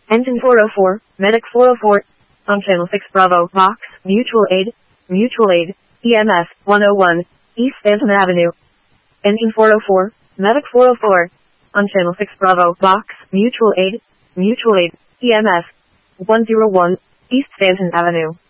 Engine 404, Medic 404, on Channel 6 Bravo, Vox, Mutual Aid, EMS, 101, East Stanton Avenue. Engine 404, Medic 404, on Channel 6 Bravo, Vox, Mutual Aid, EMS, 101, East Stanton Avenue.